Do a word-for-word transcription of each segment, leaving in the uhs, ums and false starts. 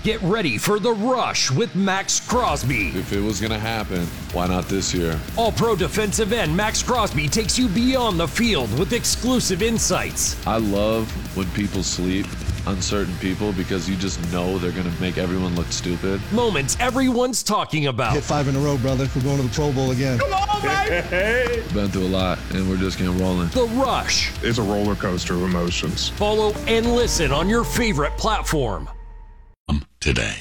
Get ready for The Rush with Max Crosby. If it was going to happen, why not this year? All-pro defensive end Max Crosby takes you beyond the field with exclusive insights. I love when people sleep, uncertain people, because you just know they're going to make everyone look stupid. Moments everyone's talking about. Hit five in a row, brother. We're going to the Pro Bowl again. Come on, baby! Been through a lot, and we're just getting rolling. The Rush. It's a roller coaster of emotions. Follow and listen on your favorite platform. Today.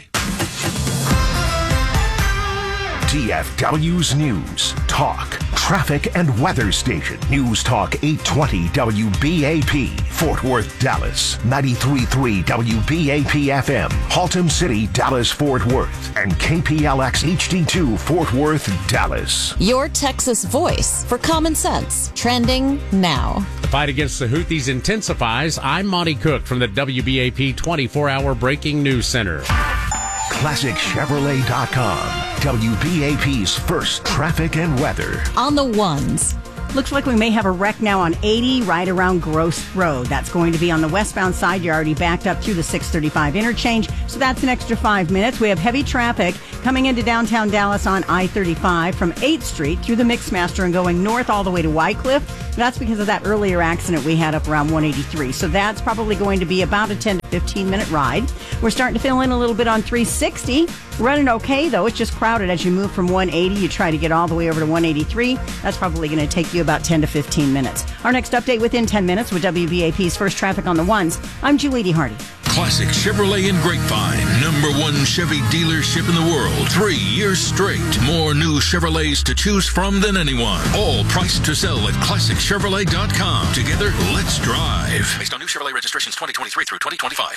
D F W's News, Talk, Traffic and Weather Station. News Talk eight twenty W B A P, Fort Worth, Dallas. ninety-three point three W B A P F M, Haltom City, Dallas, Fort Worth. And K P L X H D two, Fort Worth, Dallas. Your Texas voice for common sense. Trending now. The fight against the Houthis intensifies. I'm Monty Cook from the W B A P twenty-four hour Breaking News Center. Classic Chevrolet dot com, W B A P's first traffic and weather. On the ones. Looks like we may have a wreck now on eighty right around Gross Road. That's going to be on the westbound side. You're already backed up through the six thirty-five interchange, so that's an extra five minutes. We have heavy traffic coming into downtown Dallas on I thirty-five from eighth Street through the Mixmaster and going north all the way to Wycliffe. That's because of that earlier accident we had up around one eighty-three. So that's probably going to be about a ten to fifteen minute ride. We're starting to fill in a little bit on three sixty. Running okay, though. It's just crowded as you move from one eighty. You try to get all the way over to one eighty-three. That's probably going to take you about ten to fifteen minutes. Our next update within ten minutes with W B A P's First Traffic on the Ones. I'm Julie Hardy. Classic Chevrolet in Grapevine, number one Chevy dealership in the world. Three years straight. More new Chevrolets to choose from than anyone. All priced to sell at Classic Chevrolet dot com. Together, let's drive. Based on new Chevrolet registrations twenty twenty-three through twenty twenty-five.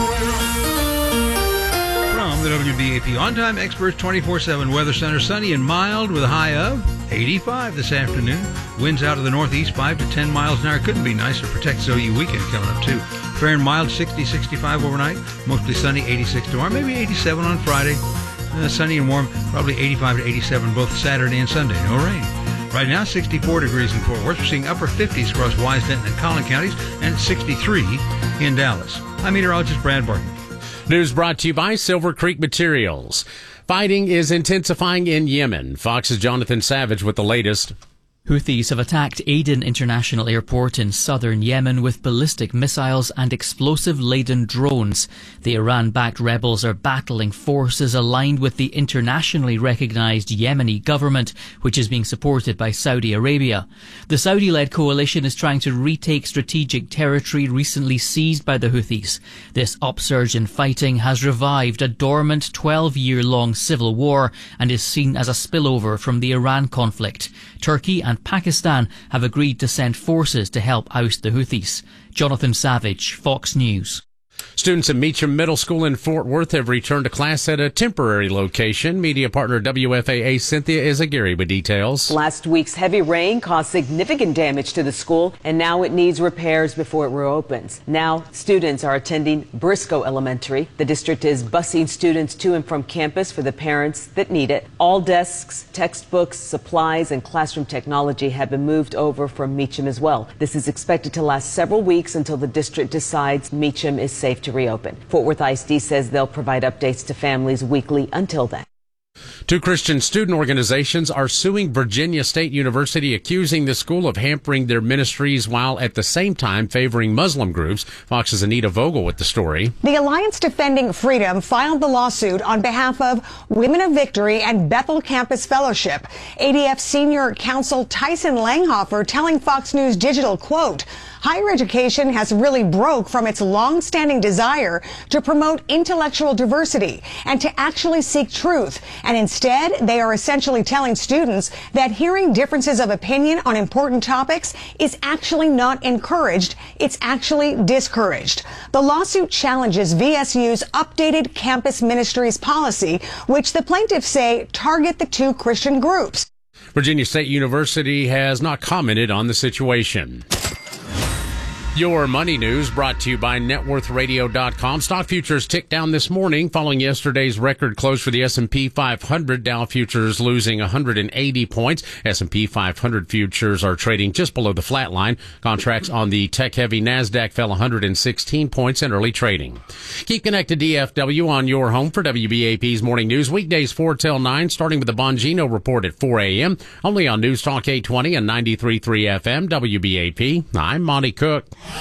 From the W B A P On-Time Experts twenty-four seven Weather Center, sunny and mild with a high of eighty-five this afternoon. Winds out of the northeast five to ten miles an hour. Couldn't be nicer for Texas O U weekend coming up, too. Fair and mild, sixty, sixty-five overnight. Mostly sunny, eighty-six tomorrow. Maybe eighty-seven on Friday. Uh, sunny and warm, probably eighty-five to eighty-seven both Saturday and Sunday. No rain. Right now, sixty-four degrees in Fort Worth. We're seeing upper fifties across Wise, Denton, and Collin counties, and sixty-three in Dallas. I'm meteorologist Brad Barton. News brought to you by Silver Creek Materials. Fighting is intensifying in Yemen. Fox's Jonathan Savage with the latest. Houthis have attacked Aden International Airport in southern Yemen with ballistic missiles and explosive-laden drones. The Iran-backed rebels are battling forces aligned with the internationally recognized Yemeni government, which is being supported by Saudi Arabia. The Saudi-led coalition is trying to retake strategic territory recently seized by the Houthis. This upsurge in fighting has revived a dormant twelve-year-long civil war and is seen as a spillover from the Iran conflict. Turkey and Pakistan have agreed to send forces to help oust the Houthis. Jonathan Savage, Fox News. Students at Meacham Middle School in Fort Worth have returned to class at a temporary location. Media partner W F A A Cynthia Izaguirre with details. Last week's heavy rain caused significant damage to the school, and now it needs repairs before it reopens. Now, students are attending Briscoe Elementary. The district is busing students to and from campus for the parents that need it. All desks, textbooks, supplies, and classroom technology have been moved over from Meacham as well. This is expected to last several weeks until the district decides Meacham is safe to reopen. Fort Worth I S D says they'll provide updates to families weekly until then. Two Christian student organizations are suing Virginia State University, accusing the school of hampering their ministries while at the same time favoring Muslim groups. Fox's Anita Vogel with the story. The Alliance Defending Freedom filed the lawsuit on behalf of Women of Victory and Bethel Campus Fellowship. A D F senior counsel Tyson Langhofer telling Fox News Digital, quote, higher education has really broke from its long-standing desire to promote intellectual diversity and to actually seek truth. And instead, they are essentially telling students that hearing differences of opinion on important topics is actually not encouraged. It's actually discouraged. The lawsuit challenges V S U's updated campus ministries policy, which the plaintiffs say target the two Christian groups. Virginia State University has not commented on the situation. Your money news brought to you by net worth radio dot com. Stock futures ticked down this morning following yesterday's record close for the S and P five hundred. Dow futures losing one hundred eighty points. S and P five hundred futures are trading just below the flat line. Contracts on the tech-heavy NASDAQ fell one hundred sixteen points in early trading. Keep connected to D F W on your home for W B A P's Morning News. Weekdays four till nine, starting with the Bongino Report at four a.m. Only on News Talk eight twenty and ninety-three point three F M W B A P. I'm Monty Cook.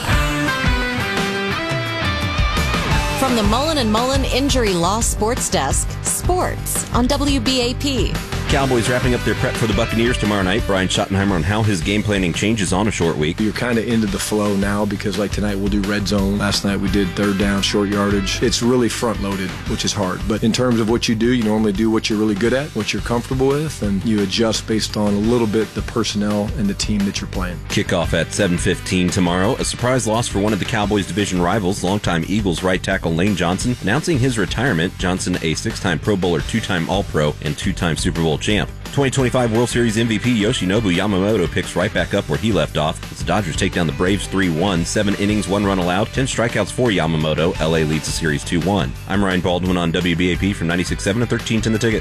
From the Mullen and Mullen Injury Law Sports Desk, sports on W B A P. Cowboys wrapping up their prep for the Buccaneers tomorrow night. Brian Schottenheimer on how his game planning changes on a short week. You're kind of into the flow now because like tonight we'll do red zone. Last night we did third down, short yardage. It's really front loaded, which is hard. But in terms of what you do, you normally do what you're really good at, what you're comfortable with, and you adjust based on a little bit the personnel and the team that you're playing. Kickoff at seven fifteen tomorrow. A surprise loss for one of the Cowboys' division rivals, longtime Eagles right tackle Lane Johnson, announcing his retirement. Johnson, a six-time Pro Bowler, two-time All-Pro, and two-time Super Bowl champ. twenty twenty-five World Series M V P Yoshinobu Yamamoto picks right back up where he left off as the Dodgers take down the Braves three one. Seven innings, one run allowed, ten strikeouts for Yamamoto. L A leads the series two one. I'm Ryan Baldwin on W B A P from ninety-six point seven and thirteen ten The Ticket.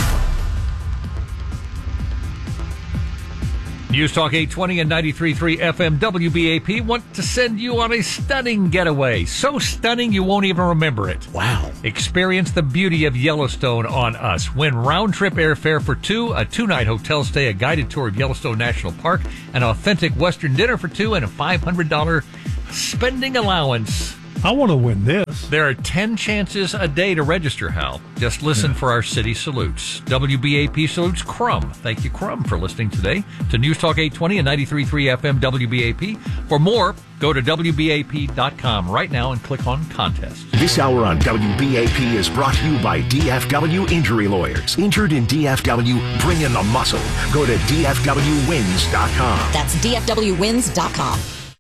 News Talk eight twenty and ninety-three point three F M W B A P want to send you on a stunning getaway. So stunning you won't even remember it. Wow. Experience the beauty of Yellowstone on us. Win round-trip airfare for two, a two-night hotel stay, a guided tour of Yellowstone National Park, an authentic Western dinner for two, and a five hundred dollars spending allowance. I want to win this. There are ten chances a day to register, Hal. Just listen yeah. for our city salutes. W B A P salutes Crum. Thank you, Crum, for listening today to News Talk eight twenty and ninety-three point three F M W B A P. For more, go to W B A P dot com right now and click on Contest. This hour on W B A P is brought to you by D F W Injury Lawyers. Injured in D F W? Bring in the muscle. Go to D F W wins dot com. That's D F W wins dot com.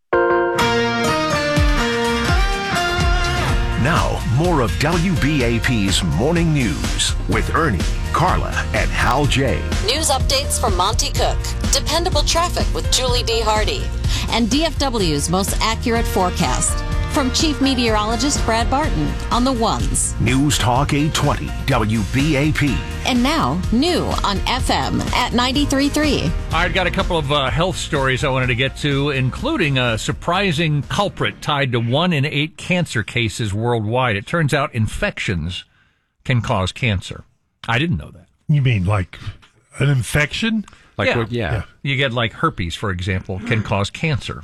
Now, more of W B A P's Morning News with Ernie, Carla, and Hal J. News updates from Monty Cook, dependable traffic with Julie D. Hardy, and D F W's most accurate forecast. From Chief Meteorologist Brad Barton on the ones. News Talk eight twenty W B A P. And now, new on F M at ninety-three point three. All right, got a couple of uh, health stories I wanted to get to, including a surprising culprit tied to one in eight cancer cases worldwide. It turns out infections can cause cancer. I didn't know that. You mean like an infection? Like yeah. What, yeah. yeah. You get like herpes, for example, can cause cancer.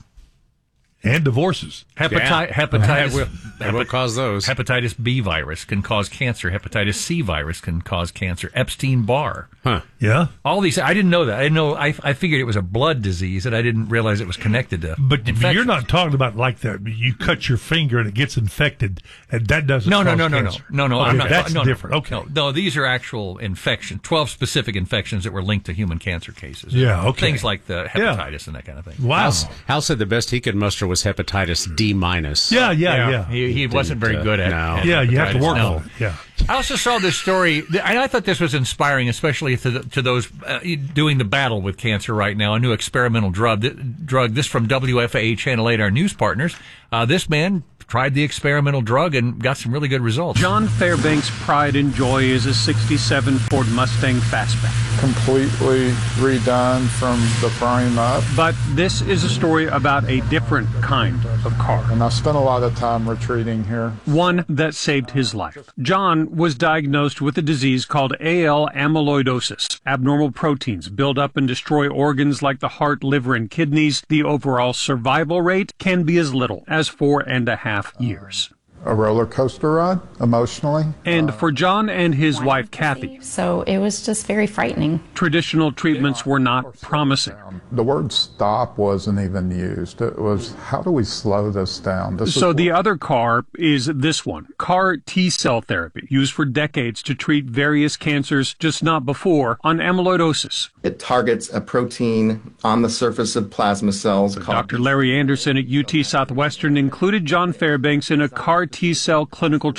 And divorces. Hepati- yeah. Hepatitis It will, it will cause those. Hepatitis B virus can cause cancer. Hepatitis C virus can cause cancer. Epstein-Barr. Huh. Yeah. All these. I didn't know that. I didn't know. I, I figured it was a blood disease, and I didn't realize it was connected to. But infections. You're not talking about like that. You cut your finger and it gets infected, and that doesn't. No, no, cause no, no, cancer. no, no, no. Okay, I'm not. That's no, different. No, okay. No, no, these are actual infections. Twelve specific infections that were linked to human cancer cases. Yeah. Okay. Things like the hepatitis yeah. and that kind of thing. Wow. Hal, Hal said the best he could muster was hepatitis D minus. Yeah, yeah, yeah. yeah. He, he wasn't very uh, good at. No. at yeah, you have to work no. on it. Yeah. I also saw this story, and I thought this was inspiring, especially to, the, to those uh, doing the battle with cancer right now. A new experimental drug. Drug. This from W F A A Channel eight, our news partners. Uh, this man tried the experimental drug and got some really good results. John Fairbanks' pride and joy is a sixty-seven Ford Mustang Fastback. Completely redone from the frame up. But this is a story about a different kind of car. And I spent a lot of time retreating here. One that saved his life. John was diagnosed with a disease called A L amyloidosis. Abnormal proteins build up and destroy organs like the heart, liver, and kidneys. The overall survival rate can be as little as four and a half years. A roller coaster ride, emotionally. And for John and his wife, Kathy. So it was just very frightening. Traditional treatments were not promising. The word stop wasn't even used. It was, how do we slow this down? This so is the other car is this one, CAR T-cell therapy, used for decades to treat various cancers, just not before, on amyloidosis. It targets a protein on the surface of plasma cells. So Doctor Larry Anderson at U T Southwestern included John Fairbanks in a CAR T-cell clinical trial.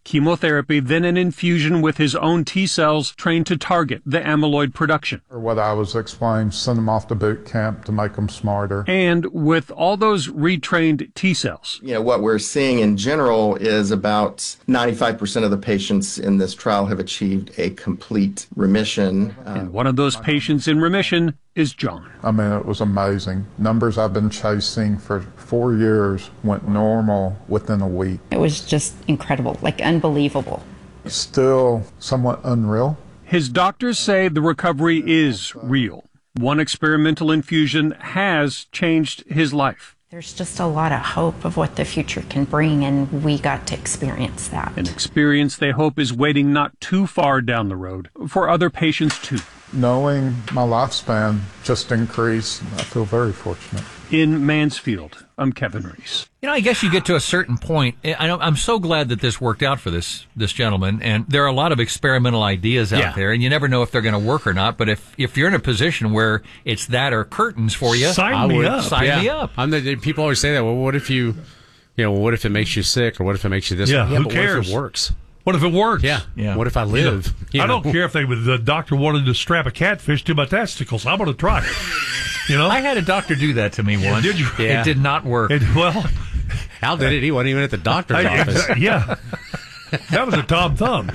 chemotherapy, then an infusion with his own T cells trained to target the amyloid production. Or what I was explaining, send them off to boot camp to make them smarter. And with all those retrained T cells. You know, what we're seeing in general is about ninety-five percent of the patients in this trial have achieved a complete remission. Uh, and one of those patients in remission is John. I mean, it was amazing. Numbers I've been chasing for four years went normal within a week. It was just incredible, like unbelievable. Still somewhat unreal. His doctors say the recovery is real. One experimental infusion has changed his life. There's just a lot of hope of what the future can bring, and we got to experience that. An experience they hope is waiting not too far down the road for other patients too. Knowing my lifespan just increased, I feel very fortunate. In Mansfield, I'm Kevin Reese. You know, I guess you get to a certain point. I know, I'm so glad that this worked out for this this gentleman, and there are a lot of experimental ideas out Yeah. there, and you never know if they're going to work or not. But if if you're in a position where it's that or curtains for you, Sign I me would up. Sign yeah. me up. I'm the, people always say that. Well, what if you, you know, what if it makes you sick, or what if it makes you this? Yeah, yeah who but cares? What if it works? What if it works? Yeah, Yeah. What if I live? You know, You I know? don't care if they the doctor wanted to strap a catfish to my testicles. I'm going to try it. You know, I had a doctor do that to me once. Did you? Yeah. It did not work. It, well, Al did it. He wasn't even at the doctor's I- office. yeah, that was a Tom Thumb.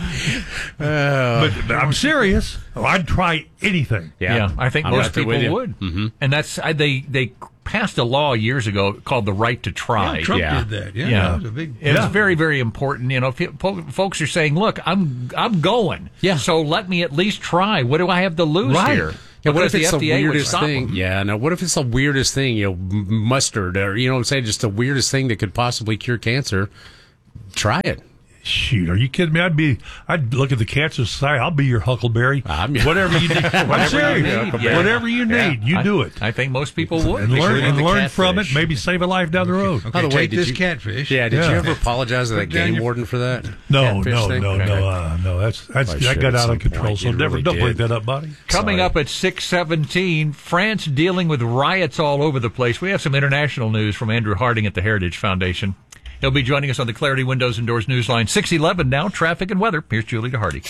but, but I'm serious. I'd try anything. Yeah, Yeah, I think I'm most right there people with you. would. Mm-hmm. And that's I, they they passed a law years ago called the right to try. Yeah, Trump Yeah. did that. Yeah, Yeah. that was a big. It's Yeah. very, very important. You know, if fo- folks are saying, "Look, I'm I'm going, Yeah. so let me at least try. What do I have to lose Right. here?" Yeah, what Because if it's the the, F D A would weirdest stop thing? them. Yeah, no. What if it's the weirdest thing? You know, m- mustard, or you know, what I'm saying, just the weirdest thing that could possibly cure cancer. Try it. Shoot, are you kidding me? I'd be, I'd look at the Cancer Society. I'll be your Huckleberry. I'm- whatever you need. Whatever I'm you serious. need, yeah. Whatever you need, you I- do it. I think most people would. and learn, including and the learn from it. catfish. Maybe save a life down the road. Okay, By the way, take did this you- catfish. Yeah, did Yeah. you ever apologize to that Put down game your- warden for that? No, catfish no, thing? no, Okay. no, uh, no. That's that's I that should got at out some of control. point. So You never really don't bring did. that up, buddy. Coming Sorry. up at six seventeen, France dealing with riots all over the place. We have some international news from Andrew Harding at the Heritage Foundation. He'll be joining us on the Clarity Windows and Doors Newsline. six eleven now, traffic and weather. Here's Julie DeHardy.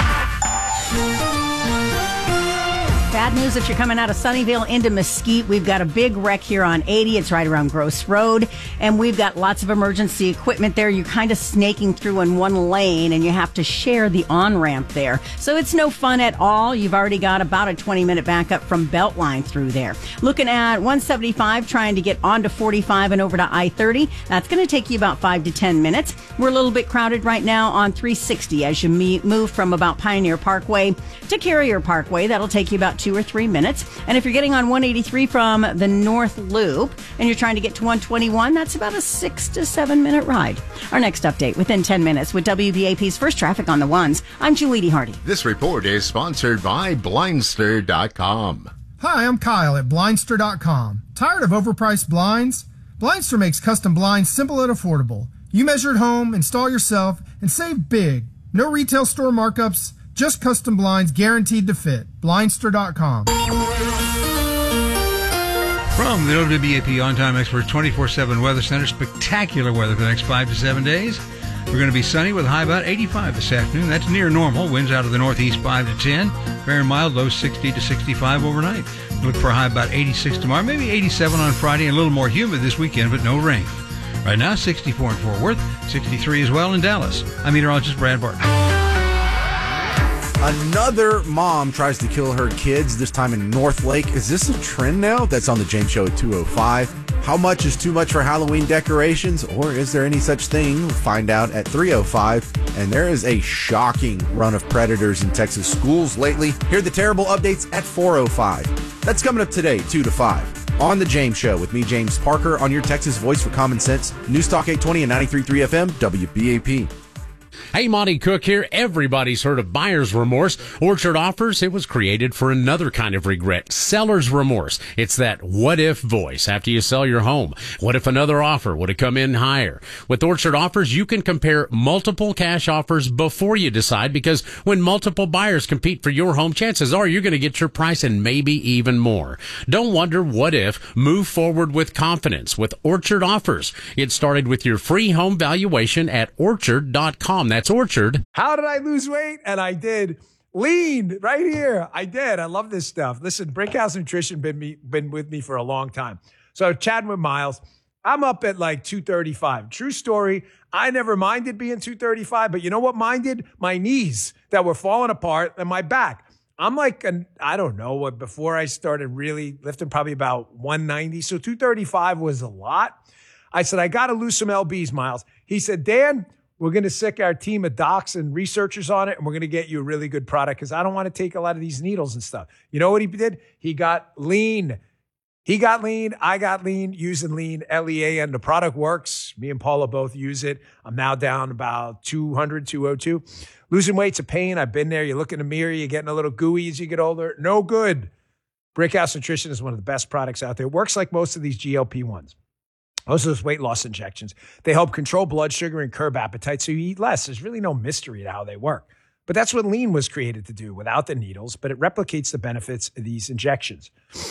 Bad news if you're coming out of Sunnyvale into Mesquite. We've got a big wreck here on eighty. It's right around Gross Road. And we've got lots of emergency equipment there. You're kind of snaking through in one lane and you have to share the on-ramp there. So it's no fun at all. You've already got about a twenty minute backup from Beltline through there. Looking at one seventy-five, trying to get onto forty-five and over to I thirty. That's going to take you about five to ten minutes. We're a little bit crowded right now on three sixty as you me- move from about Pioneer Parkway to Carrier Parkway. That'll take you about two or three minutes. And if you're getting on one eighty-three from the North Loop and you're trying to get to one twenty-one, that's about a six to seven minute ride. Our next update within ten minutes with W B A P's First Traffic on the Ones. I'm Julie Hardy. This report is sponsored by Blindster dot com. Hi, I'm Kyle at Blindster dot com. Tired of overpriced blinds? Blindster makes custom blinds simple and affordable. You measure at home, install yourself, and save big. No retail store markups, just custom blinds guaranteed to fit. Blindster dot com. From the W B A P On-Time Experts twenty-four seven Weather Center, spectacular weather for the next five to seven days. We're going to be sunny with a high about eighty-five this afternoon. That's near normal. Winds out of the northeast five to ten. Very mild, low sixty to sixty-five overnight. Look for a high about eighty-six tomorrow, maybe eighty-seven on Friday, and a little more humid this weekend, but no rain. Right now, sixty-four in Fort Worth, sixty-three as well in Dallas. I'm meteorologist Brad Barton. Another mom tries to kill her kids, this time in North Lake. Is this a trend now? That's on the James Show at two oh five. How much is too much for Halloween decorations? Or is there any such thing? We'll find out at three oh five. And there is a shocking run of predators in Texas schools lately. Here are the terrible updates at four oh five. That's coming up today, two to five. On the James Show with me, James Parker, on your Texas voice for common sense. News Talk eight twenty and ninety-three point three F M, W B A P. Hey, Monty Cook here. Everybody's heard of buyer's remorse. Orchard Offers, it was created for another kind of regret, seller's remorse. It's that what if voice after you sell your home. What if another offer would have come in higher? With Orchard Offers, you can compare multiple cash offers before you decide, because when multiple buyers compete for your home, chances are you're going to get your price and maybe even more. Don't wonder what if. Move forward with confidence with Orchard Offers. It started with your free home valuation at orchard dot com. That's That's Orchard. How did I lose weight? And I did. Lean right here. I did. I love this stuff. Listen, Brickhouse Nutrition been me been with me for a long time. So chatting with Miles, I'm up at like two thirty-five. True story. I never minded being two thirty-five, but you know what minded? My knees that were falling apart and my back. I'm like, an, I don't know what, before I started really lifting, probably about one ninety. So two thirty-five was a lot. I said, I got to lose some L Bs, Miles. He said, Dan, we're going to sick our team of docs and researchers on it, and we're going to get you a really good product because I don't want to take a lot of these needles and stuff. You know what he did? He got lean. He got lean. I got lean using lean, L E A N. The product works. Me and Paula both use it. I'm now down about two hundred, two oh two. Losing weight's a pain. I've been there. You look in the mirror, you're getting a little gooey as you get older. No good. Brickhouse Nutrition is one of the best products out there. It works like most of these G L P ones. Most of those weight loss injections, they help control blood sugar and curb appetite so you eat less. There's really no mystery to how they work. But that's what lean was created to do without the needles, but it replicates the benefits of these injections.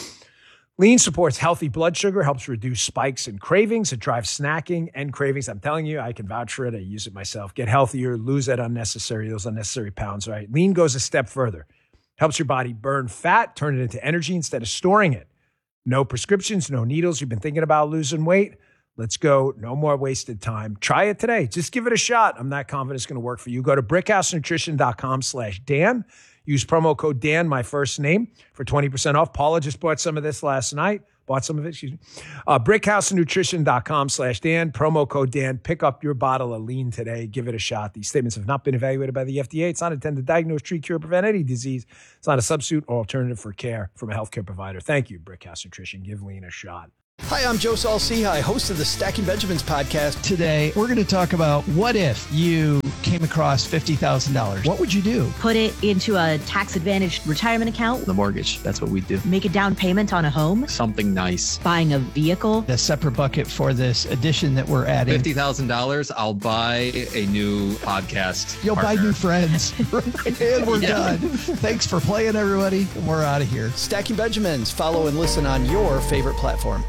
Lean supports healthy blood sugar, helps reduce spikes and cravings. It drives snacking and cravings. I'm telling you, I can vouch for it. I use it myself. Get healthier, lose that unnecessary, those unnecessary pounds, right? Lean goes a step further. Helps your body burn fat, turn it into energy instead of storing it. No prescriptions, no needles. You've been thinking about losing weight? Let's go. No more wasted time. Try it today. Just give it a shot. I'm not confident it's going to work for you. Go to brickhousenutrition.com slash Dan. Use promo code Dan, my first name, for twenty percent off. Paula just bought some of this last night. Bought some of it, excuse me. Uh, brickhousenutrition.com slash Dan. Promo code Dan. Pick up your bottle of lean today. Give it a shot. These statements have not been evaluated by the F D A. It's not intended to diagnose, treat, cure, prevent any disease. It's not a substitute or alternative for care from a healthcare provider. Thank you, Brickhouse Nutrition. Give lean a shot. Hi, I'm Joe Saul-Sehy, host of the Stacking Benjamins podcast. Today, we're going to talk about what if you came across fifty thousand dollars. What would you do? Put it into a tax-advantaged retirement account. The mortgage, that's what we do. Make a down payment on a home. Something nice. Buying a vehicle. A separate bucket for this addition that we're adding. fifty thousand dollars, I'll buy a new podcast You'll partner. buy new friends. And we're Yeah. done. Thanks for playing, everybody. We're out of here. Stacking Benjamins. Follow and listen on your favorite platform.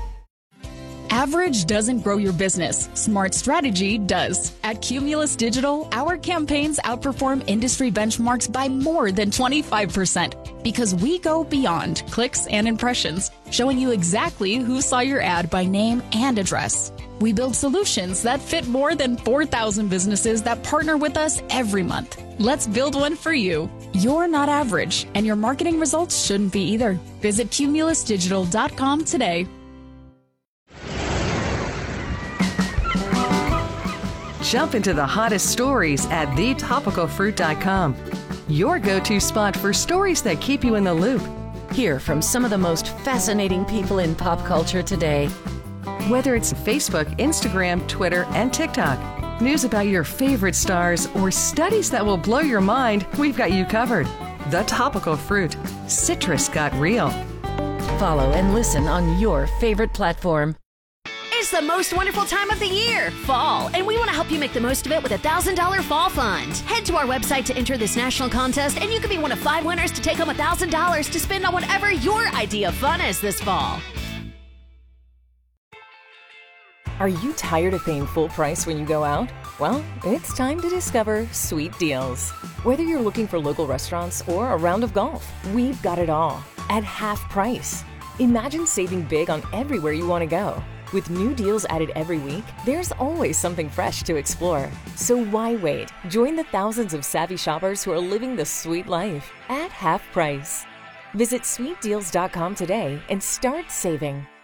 Average doesn't grow your business. Smart strategy does. At Cumulus Digital, our campaigns outperform industry benchmarks by more than twenty-five percent because we go beyond clicks and impressions, showing you exactly who saw your ad by name and address. We build solutions that fit more than four thousand businesses that partner with us every month. Let's build one for you. You're not average, and your marketing results shouldn't be either. Visit cumulus digital dot com today. Jump into the hottest stories at the topical fruit dot com. Your go-to spot for stories that keep you in the loop. Hear from some of the most fascinating people in pop culture today. Whether it's Facebook, Instagram, Twitter, and TikTok, news about your favorite stars, or studies that will blow your mind, we've got you covered. The Topical Fruit. Citrus got real. Follow and listen on your favorite platform. It's the most wonderful time of the year, fall, and we want to help you make the most of it with a one thousand dollars Fall Fund. Head to our website to enter this national contest, and you could be one of five winners to take home one thousand dollars to spend on whatever your idea of fun is this fall. Are you tired of paying full price when you go out? Well, it's time to discover Sweet Deals. Whether you're looking for local restaurants or a round of golf, we've got it all at half price. Imagine saving big on everywhere you want to go. With new deals added every week, there's always something fresh to explore. So why wait? Join the thousands of savvy shoppers who are living the sweet life at half price. Visit sweet deals dot com today and start saving.